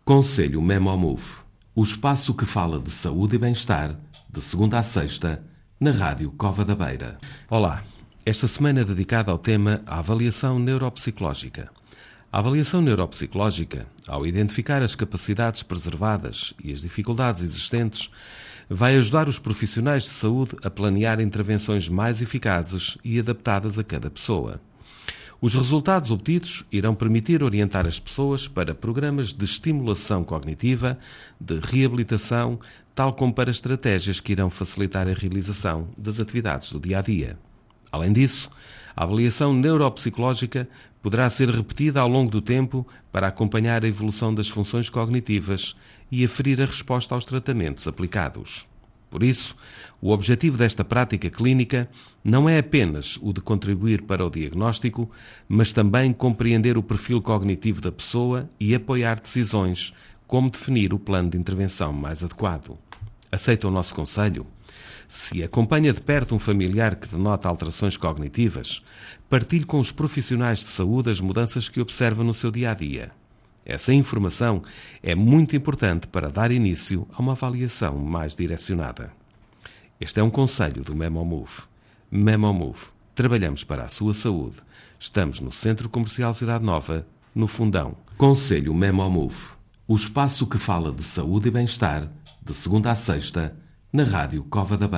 Conselho Memomove, o espaço que fala de saúde e bem-estar, de segunda a sexta, na Rádio Cova da Beira. Olá, esta semana é dedicada ao tema avaliação neuropsicológica. A avaliação neuropsicológica, ao identificar as capacidades preservadas e as dificuldades existentes, vai ajudar os profissionais de saúde a planear intervenções mais eficazes e adaptadas a cada pessoa. Os resultados obtidos irão permitir orientar as pessoas para programas de estimulação cognitiva, de reabilitação, tal como para estratégias que irão facilitar a realização das atividades do dia-a-dia. Além disso, a avaliação neuropsicológica poderá ser repetida ao longo do tempo para acompanhar a evolução das funções cognitivas e aferir a resposta aos tratamentos aplicados. Por isso, o objetivo desta prática clínica não é apenas o de contribuir para o diagnóstico, mas também compreender o perfil cognitivo da pessoa e apoiar decisões, como definir o plano de intervenção mais adequado. Aceita o nosso conselho? Se acompanha de perto um familiar que denota alterações cognitivas, partilhe com os profissionais de saúde as mudanças que observa no seu dia-a-dia. Essa informação é muito importante para dar início a uma avaliação mais direcionada. Este é um conselho do Memomove. Memomove. Trabalhamos para a sua saúde. Estamos no Centro Comercial Cidade Nova, no Fundão. Conselho Memomove. O espaço que fala de saúde e bem-estar, de segunda a sexta, na Rádio Cova da Beira.